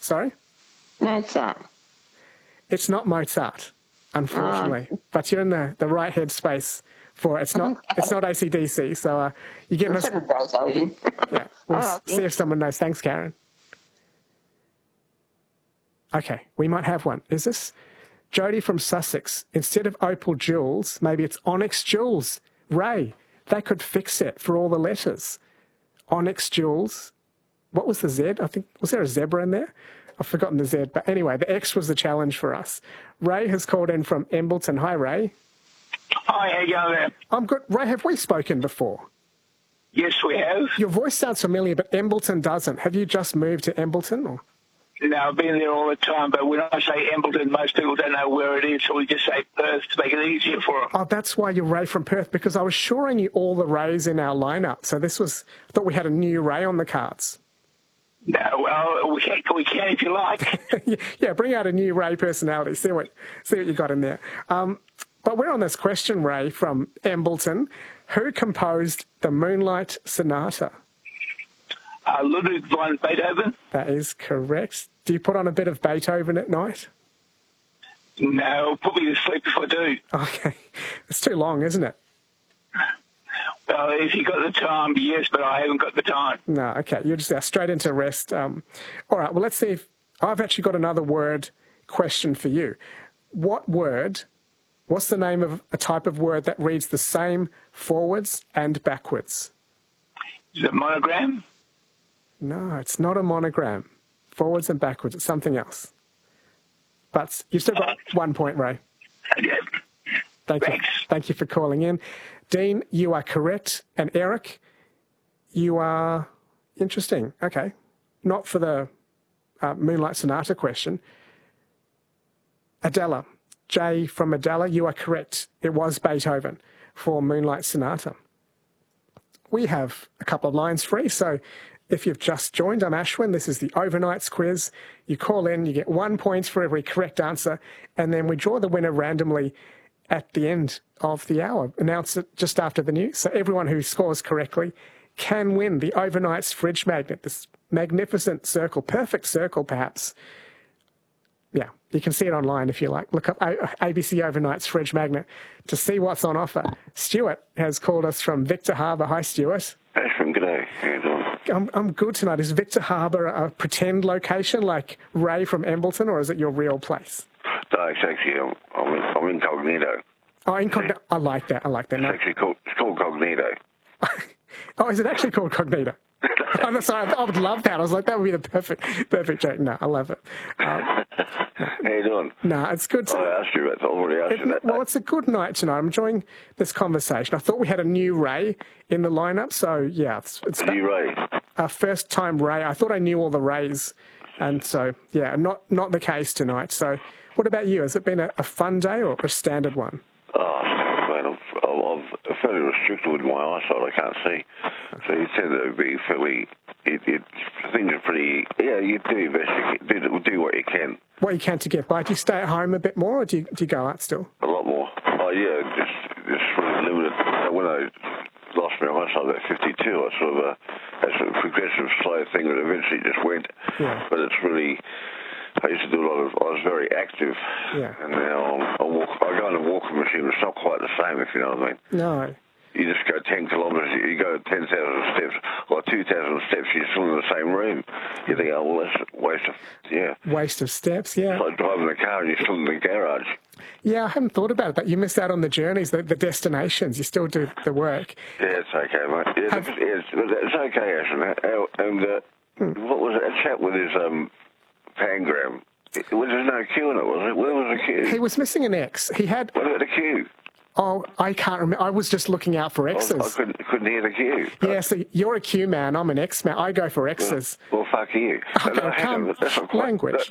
Sorry? Mozart. It's not Mozart, unfortunately. But you're in the right headspace for it. It's not AC/DC, so you're getting us... Yeah, we'll see if someone knows. Thanks, Karen. Okay, we might have one. Is this Jody from Sussex? Instead of opal jewels, maybe it's onyx jewels. Ray, they could fix it for all the letters. Onyx jewels. What was the Z? I think, was there a zebra in there? I've forgotten the Z. But anyway, the X was the challenge for us. Ray has called in from Embleton. Hi, Ray. Hi, how you going there? I'm good. Ray, have we spoken before? Yes, we have. Your voice sounds familiar, but Embleton doesn't. Have you just moved to Embleton? Or? No, I've been there all the time, but when I say Embleton, most people don't know where it is, so we just say Perth to make it easier for them. Oh, that's why you're Ray from Perth, because I was sure I knew all the Rays in our lineup. So I thought we had a new Ray on the cards. No, well, we can if you like. Yeah, bring out a new Ray personality. See what you got in there. But we're on this question, Ray, from Embleton. Who composed the Moonlight Sonata? Ludwig van Beethoven. That is correct. Do you put on a bit of Beethoven at night? No, put me to sleep if I do. Okay. It's too long, isn't it? Well, if you got the time, yes, but I haven't got the time. No, okay. You're just straight into rest. All right, well, let's see if I've actually got another word question for you. What's the name of a type of word that reads the same forwards and backwards? Is it monogram? No, it's not a monogram. Forwards and backwards, it's something else. But you've still got 1 point, Ray. Yeah. Thank you for calling in. Dean, you are correct. And Eric, you are interesting. Okay. Not for the Moonlight Sonata question. Adela, Jay from Adela, you are correct. It was Beethoven for Moonlight Sonata. We have a couple of lines free, so if you've just joined, I'm Ashwin. This is the Overnights quiz. You call in, you get 1 point for every correct answer, and then we draw the winner randomly at the end of the hour. Announce it just after the news. So everyone who scores correctly can win the Overnights fridge magnet, this magnificent circle, perfect circle perhaps. Yeah, you can see it online if you like. Look up ABC Overnights fridge magnet to see what's on offer. Stuart has called us from Victor Harbour. Hi, Stuart. Ashwin, g'day. How you doing? I'm good tonight. Is Victor Harbour a pretend location like Ray from Embleton, or is it your real place? No, it's actually, I'm incognito. Oh, incognito. I like that. It's called Cognito. Oh, is it actually called Cognito? I'm sorry, I would love that. I was like, that would be the perfect joke. No, I love it. How you doing? No, it's good. I asked you about that. I already asked you that. Well, it's a good night tonight. I'm enjoying this conversation. I thought we had a new Ray in the lineup, so yeah. It's a new Ray? First time Ray. I thought I knew all the Rays, and so, yeah, not the case tonight. So what about you? Has it been a fun day or a standard one? Oh, man, I'm fairly restricted with my eyesight. I can't see. So you tend to be fairly... things are pretty... Yeah, you do your best. You do what you can. What you can to get by. Do you stay at home a bit more, or do you go out still? A lot more. Oh, yeah, just really limited. When I lost my eyesight at 52, I sort of... that's a progressive, slow thing that eventually just went. Yeah. But it's really... I used to do a lot of... I was very active. Yeah. And now I go on a walking machine. It's not quite the same, if you know what I mean. No. You just go 10 kilometres, you go 10,000 steps, or 2,000 steps, you're still in the same room. You think, oh, well, that's a waste of... Yeah. Waste of steps, yeah. It's like driving a car and you're still in the garage. Yeah, I hadn't thought about it, but you miss out on the journeys, the destinations. You still do the work. Yeah, it's okay, mate. Yeah, it's okay, Ashton. And what was that chat with his Pangram? Well, there's no Q in it, was it? Where was the Q? He was missing an X. He had... What about the Q? Oh, I can't remember. I was just looking out for X's. I couldn't hear the Q. Yeah, so you're a Q man, I'm an X man. I go for X's. Well, fuck you. Okay, language.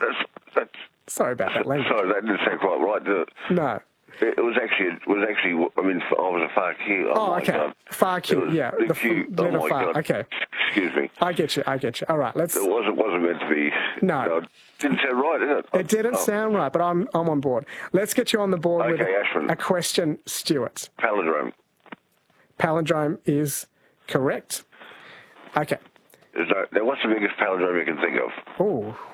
Sorry about that language. Sorry, that didn't sound quite right, did it? No. It was actually. I mean, I was a far Q. Oh, okay. God. Far Q. Yeah. The Q. Letter far. God. Okay. Excuse me. I get you. All right. Let's. It wasn't meant to be. No. It didn't sound right, did it? It didn't sound right, but I'm on board. Let's get you on the board with a question, Stuart. Palindrome. Palindrome is correct. Okay. Now, what's the biggest palindrome you can think of? Oh,